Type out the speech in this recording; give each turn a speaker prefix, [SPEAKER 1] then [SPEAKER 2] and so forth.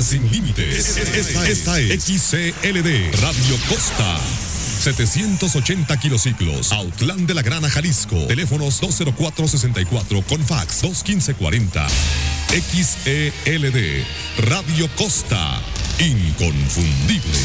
[SPEAKER 1] sin límites. Esta es XCLD Radio Costa. 780 kilociclos, Autlán de la Grana, Jalisco. Teléfonos 204-64 con fax 215-40. XELD Radio Costa, inconfundible.